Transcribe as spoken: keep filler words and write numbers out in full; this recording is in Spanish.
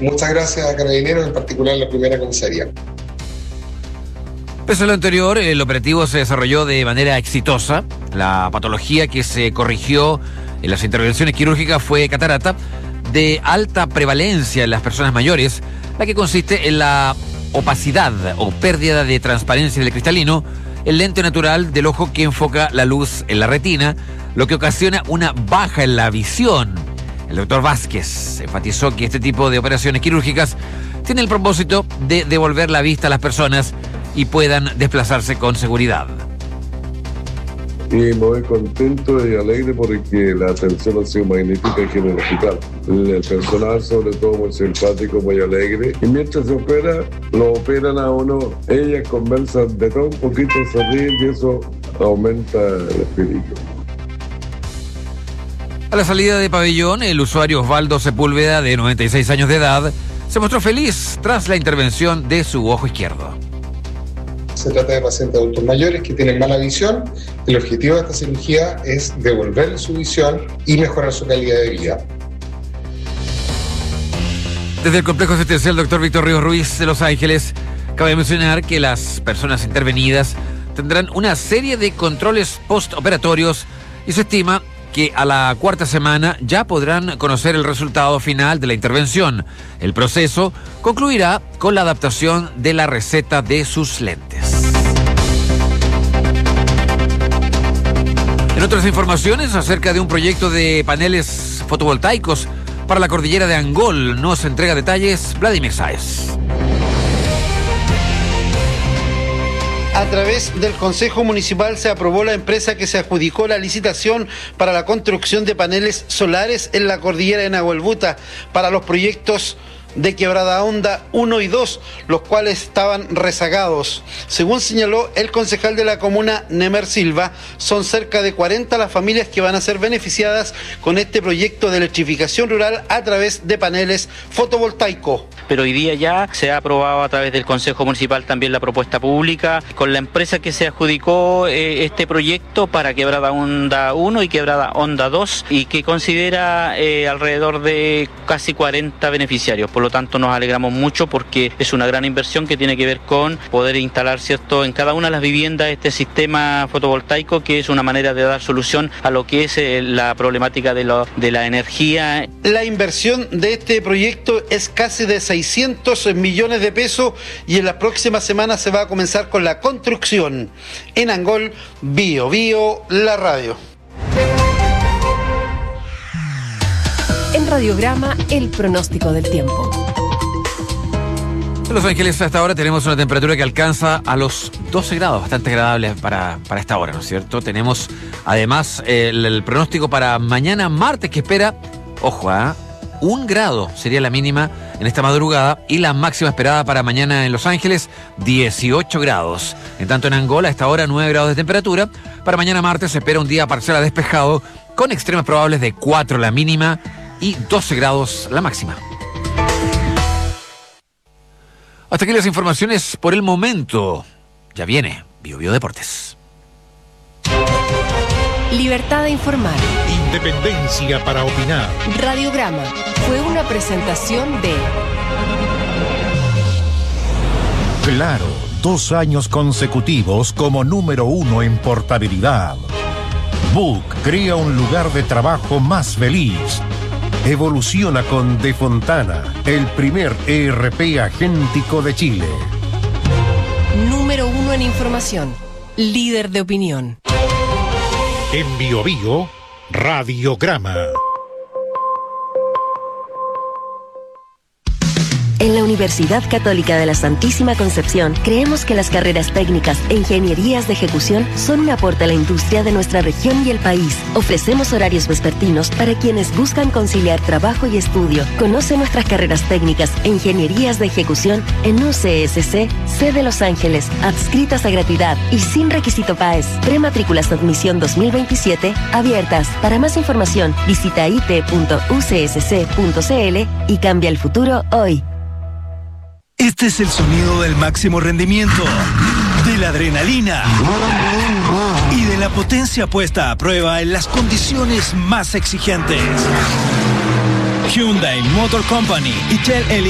Muchas gracias a Carabineros, en particular la primera comisaría. Pese a lo anterior, el operativo se desarrolló de manera exitosa. La patología que se corrigió en las intervenciones quirúrgicas fue catarata, de alta prevalencia en las personas mayores, la que consiste en la opacidad o pérdida de transparencia del cristalino, el lente natural del ojo que enfoca la luz en la retina, lo que ocasiona una baja en la visión. El doctor Vázquez enfatizó que este tipo de operaciones quirúrgicas tiene el propósito de devolver la vista a las personas y puedan desplazarse con seguridad. Y me voy contento y alegre porque la atención ha sido magnífica aquí en el hospital. El personal, sobre todo, muy simpático, muy alegre. Y mientras se opera, lo operan a uno. Ellas conversan de todo un poquito, se ríen y eso aumenta el espíritu. A la salida de pabellón, el usuario Osvaldo Sepúlveda, de noventa y seis años de edad, se mostró feliz tras la intervención de su ojo izquierdo. Se trata de pacientes adultos mayores que tienen mala visión. El objetivo de esta cirugía es devolver su visión y mejorar su calidad de vida. Desde el complejo asistencial doctor Víctor Ríos Ruiz de Los Ángeles, cabe mencionar que las personas intervenidas tendrán una serie de controles postoperatorios y se estima que a la cuarta semana ya podrán conocer el resultado final de la intervención. El proceso concluirá con la adaptación de la receta de sus lentes. En otras informaciones acerca de un proyecto de paneles fotovoltaicos para la cordillera de Angol, nos entrega detalles Vladimir Sáez. A través del Consejo Municipal se aprobó la empresa que se adjudicó la licitación para la construcción de paneles solares en la cordillera de Nahuelbuta para los proyectos de Quebrada Honda uno y dos, los cuales estaban rezagados. Según señaló el concejal de la comuna, Nemer Silva, son cerca de cuarenta las familias que van a ser beneficiadas con este proyecto de electrificación rural a través de paneles fotovoltaicos. Pero hoy día ya se ha aprobado a través del Consejo Municipal también la propuesta pública con la empresa que se adjudicó eh, este proyecto para Quebrada Honda uno y Quebrada Honda dos y que considera eh, alrededor de casi cuarenta beneficiarios. Por lo tanto, nos alegramos mucho porque es una gran inversión que tiene que ver con poder instalar, ¿cierto?, en cada una de las viviendas este sistema fotovoltaico, que es una manera de dar solución a lo que es eh, la problemática de, lo, de la energía. La inversión de este proyecto es casi de seiscientos millones de pesos y en las próximas semanas se va a comenzar con la construcción. En Angol, Bio Bio, la radio. En Radiograma, el pronóstico del tiempo. En Los Ángeles hasta ahora tenemos una temperatura que alcanza a los doce grados, bastante agradable para, para esta hora, ¿no es cierto? Tenemos además el, el pronóstico para mañana martes que espera, ojo, ¿eh? un grado sería la mínima en esta madrugada y la máxima esperada para mañana en Los Ángeles, dieciocho grados. En tanto en Angola, a esta hora nueve grados de temperatura. Para mañana martes se espera un día parcial a despejado con extremas probables de cuatro la mínima y doce grados la máxima. Hasta aquí las informaciones por el momento. Ya viene Bio Bio Deportes. Libertad de informar. Independencia para opinar. Radiograma fue una presentación de Claro, dos años consecutivos como número uno en portabilidad. Book crea un lugar de trabajo más feliz. Evoluciona con De Fontana, el primer E R P agéntico de Chile. Número uno en información. Líder de opinión. En Bio Bio, Radiograma. En la Universidad Católica de la Santísima Concepción, creemos que las carreras técnicas e ingenierías de ejecución son un aporte a la industria de nuestra región y el país. Ofrecemos horarios vespertinos para quienes buscan conciliar trabajo y estudio. Conoce nuestras carreras técnicas e ingenierías de ejecución en U C S C, sede Los Ángeles, adscritas a gratuidad y sin requisito P A E S. Prematrículas de admisión dos mil veintisiete abiertas. Para más información, visita i t punto u c s c punto c l y cambia el futuro hoy. Este es el sonido del máximo rendimiento, de la adrenalina y de la potencia puesta a prueba en las condiciones más exigentes. Hyundai Motor Company y Shell